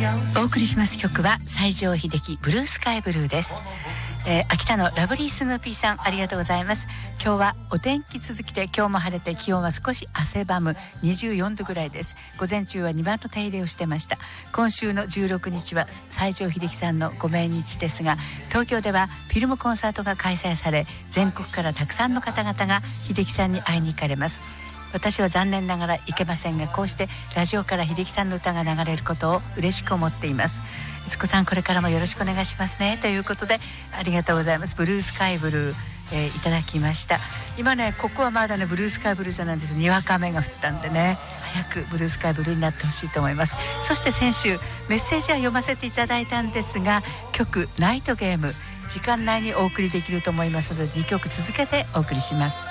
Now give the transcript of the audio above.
お送りします曲は西城秀樹ブルースカイブルーです。秋田のラブリースヌーピーさん、ありがとうございます。今日はお天気続きで、今日も晴れて気温は少し汗ばむ24度ぐらいです。午前中は2番の手入れをしてました。今週の16日は西城秀樹さんのご命日ですが、東京ではフィルムコンサートが開催され、全国からたくさんの方々が秀樹さんに会いに行かれます。私は残念ながら行けませんが、こうしてラジオから秀樹さんの歌が流れることを嬉しく思っています。悦子さん、これからもよろしくお願いしますね、ということでありがとうございます。ブルースカイブルー、いただきました。今ね、ここはまだねブルースカイブルーじゃないんです。にわか雨が降ったんでね、早くブルースカイブルーになってほしいと思います。そして先週メッセージは読ませていただいたんですが、曲ナイトゲーム、時間内にお送りできると思いますので2曲続けてお送りします。